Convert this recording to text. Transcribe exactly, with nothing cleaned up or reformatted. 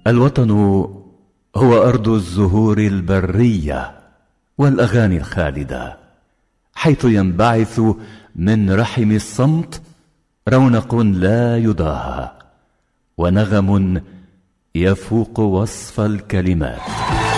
الوطن هو أرض الزهور البرية والأغاني الخالدة، حيث ينبعث من رحم الصمت رونق لا يضاهى ونغم يفوق وصف الكلمات.